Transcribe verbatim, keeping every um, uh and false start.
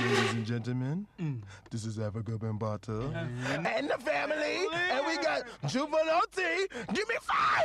ladies and gentlemen, mm. this is Africa Bambata mm. and the family, and we got Juvenile T. Give me five!